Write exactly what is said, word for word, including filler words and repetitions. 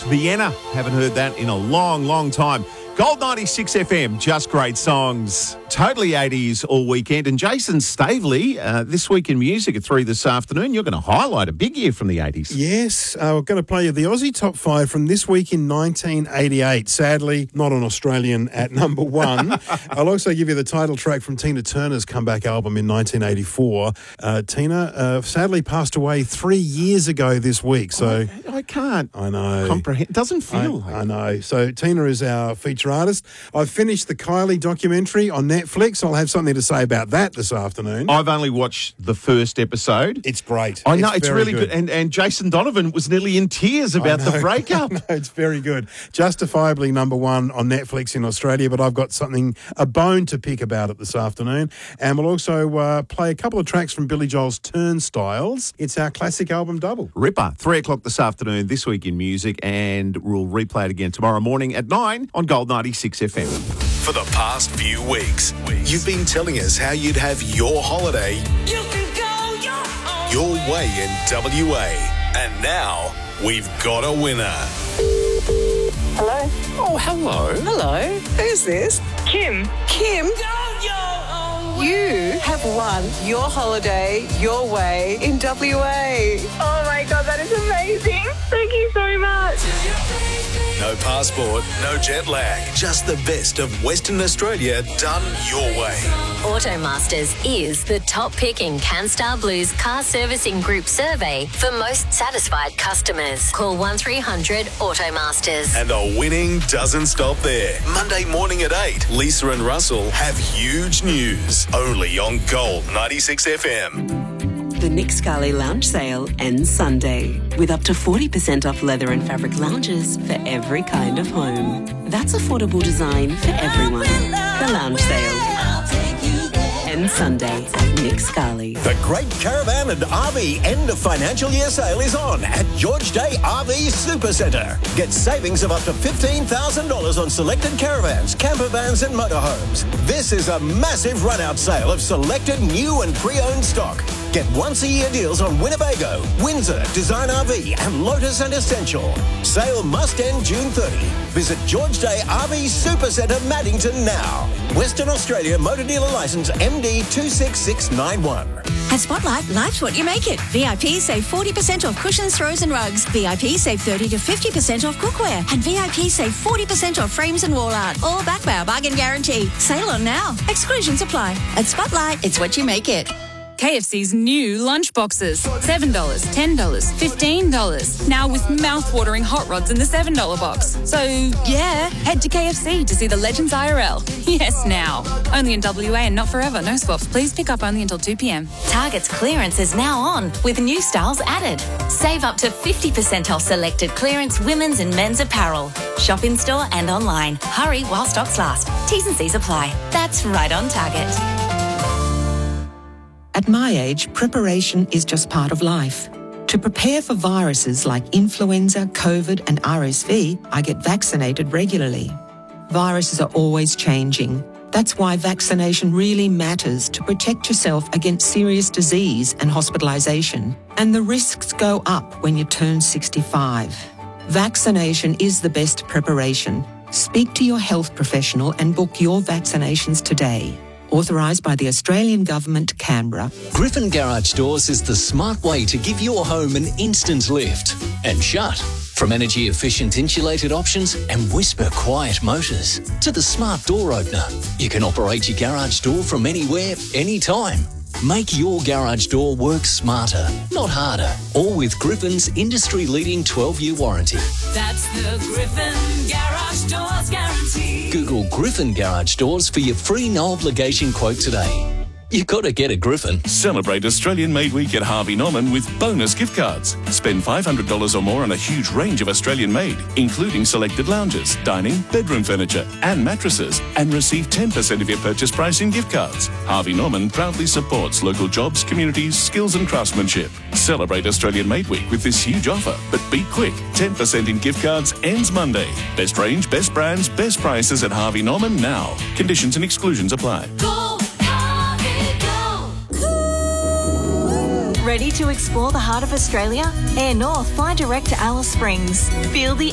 Vienna. Haven't heard that in a long, long time. Gold ninety-six F M, just great songs. Totally eighties all weekend. And Jason Stavely, uh, this week in music at three this afternoon, you're going to highlight a big year from the eighties. Yes, uh, we're going to play you the Aussie Top five from this week in nineteen eighty-eight. Sadly, not an Australian at number one. I'll also give you the title track from Tina Turner's comeback album in nineteen eighty-four. Uh, Tina uh, sadly passed away three years ago this week. So I, I can't I know. comprehend. It doesn't feel I, like I know. So Tina is our feature artist. I've finished the Kylie documentary on Netflix. I'll have something to say about that this afternoon. I've only watched the first episode. It's great. I know, it's, it's really good. good. And and Jason Donovan was nearly in tears about the breakup. No, it's very good. Justifiably number one on Netflix in Australia, but I've got something, a bone to pick about it this afternoon. And we'll also uh, play a couple of tracks from Billy Joel's Turnstiles. It's our classic album double. Ripper, three o'clock this afternoon, this week in music, and we'll replay it again tomorrow morning at nine on Gold ninety-six F M. For the past few weeks, you've been telling us how you'd have your holiday You can go your your way in W A. And now, we've got a winner. Hello? Oh, hello. Hello? Who's this? Kim. Kim? Go your own way. You have won your holiday your way in W A. Oh my god, that is amazing. Thank you so much. No passport, no jet lag. Just the best of Western Australia done your way. Automasters is the top pick in CanStar Blue's car servicing group survey for most satisfied customers. Call one three hundred Automasters. And the winning doesn't stop there. Monday morning at eight, Lisa and Russell have huge news. Only on Gold ninety-six F M. The Nick Scali Lounge Sale ends Sunday with up to forty percent off leather and fabric lounges for every kind of home. That's affordable design for everyone. The Lounge Sale ends Sunday at Nick Scali. The Great Caravan and R V End of Financial Year Sale is on at George Day R V Supercentre. Get savings of up to fifteen thousand dollars on selected caravans, camper vans and motorhomes. This is a massive run-out sale of selected new and pre-owned stock. Get once-a-year deals on Winnebago, Windsor, Design R V and Lotus and Essential. Sale must end June thirtieth. Visit George Day R V Supercentre Maddington now. Western Australia Motor Dealer Licence M D two six six nine one. At Spotlight, life's what you make it. V I P save forty percent off cushions, throws and rugs. V I P save thirty to fifty percent off cookware. And V I P save forty percent off frames and wall art. All backed by our bargain guarantee. Sale on now. Exclusions apply. At Spotlight, it's what you make it. K F C's new lunch boxes. seven dollars, ten dollars, fifteen dollars. Now with mouth-watering hot rods in the seven dollar box. So, yeah, head to K F C to see the Legends I R L. Yes, now. Only in W A and not forever. No swaps. Please pick up only until two p.m. Target's clearance is now on with new styles added. Save up to fifty percent off selected clearance women's and men's apparel. Shop in store and online. Hurry while stocks last. T's and C's apply. That's right on Target. At my age, preparation is just part of life. To prepare for viruses like influenza, COVID and R S V, I get vaccinated regularly. Viruses are always changing. That's why vaccination really matters to protect yourself against serious disease and hospitalisation. And the risks go up when you turn sixty-five. Vaccination is the best preparation. Speak to your health professional and book your vaccinations today. Authorised by the Australian Government, Canberra. Griffin Garage Doors is the smart way to give your home an instant lift and shut. From energy-efficient insulated options and whisper-quiet motors to the smart door opener, you can operate your garage door from anywhere, anytime. Make your garage door work smarter, not harder. All with Griffin's industry-leading twelve-year warranty. That's the Griffin Garage Doors guarantee. Google Griffin Garage Doors for your free no-obligation quote today. You gotta get a Griffin. Celebrate Australian Made Week at Harvey Norman with bonus gift cards. Spend five hundred dollars or more on a huge range of Australian made, including selected lounges, dining, bedroom furniture and mattresses, and receive ten percent of your purchase price in gift cards. Harvey Norman proudly supports local jobs, communities, skills and craftsmanship. Celebrate Australian Made Week with this huge offer, but be quick. ten percent in gift cards ends Monday. Best range, best brands, best prices at Harvey Norman now. Conditions and exclusions apply. Ready to explore the heart of Australia? Air North, fly direct to Alice Springs. Feel the